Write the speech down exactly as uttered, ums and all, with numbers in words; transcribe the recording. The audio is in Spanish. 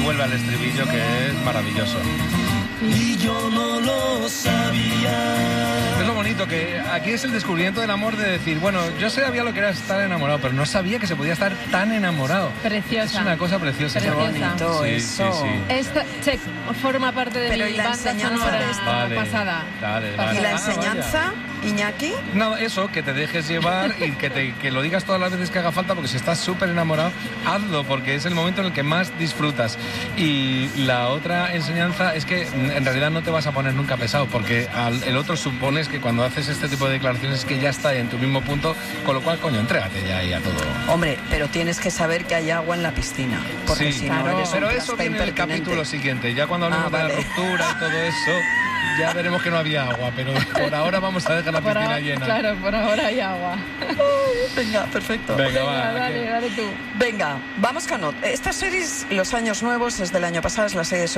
vuelve al estribillo, que es maravilloso. Y yo no lo sabía. Es lo bonito, que aquí es el descubrimiento del amor, de decir, bueno, yo sabía lo que era estar enamorado, pero no sabía que se podía estar tan enamorado. Preciosa. Es una cosa preciosa. Preciosa. Qué bonito Sí, eso. sí, sí. Esta check, forma parte de Pero mi ¿y la banda enseñanza sonora de esto? Vale, pasada. dale, Pasada. vale. ¿Y la Ah, enseñanza, Iñaki? No, eso, que te dejes llevar y que, te, que lo digas todas las veces que haga falta, porque si estás súper enamorado, hazlo, porque es el momento en el que más disfrutas. Y la otra enseñanza es que en realidad no te vas a poner nunca pesado, porque al, el otro supones que cuando haces este tipo de declaraciones es que ya está en tu mismo punto, con lo cual, coño, entrégate ya ahí a todo. Hombre, pero tienes que saber que hay agua en la piscina, porque Sí, si no claro. eres un pero eso plasta viene en el impertinente. capítulo siguiente, ya cuando hablemos Ah, de vale. la ruptura y todo eso, ya veremos que no había agua, pero por ahora vamos a dejar la Por piscina ahora, llena. claro, por ahora hay agua. Venga, perfecto. Venga, va. Venga, dale, que- dale tú. Venga, vamos con otra. Esta serie es Los Años Nuevos, es del año pasado, es la serie de